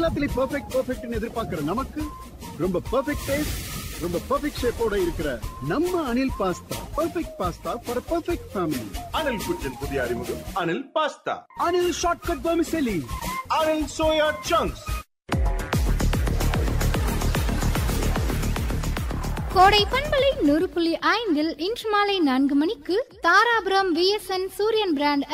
எல்லாத்துலயும் பெர்ஃபெக்ட்னு எதிர்பார்க்கிற நமக்கு ரொம்ப பெர்ஃபெக்ட் டேஸ்ட், ரொம்ப பெர்ஃபெக்ட் ஷேப்போட இருக்கிற நம்ம Anil pasta perfect pasta for perfect family. Anil குச்சின் புதிய அறிமுகம் Anil pasta. Anil shortcut vermicelli. Anil soya chunks. கோடை பண்பலை 100.5 இன்று மாலை 4 மணிக்கு தாராபுரம் VSN சூரியன் பிராண்ட்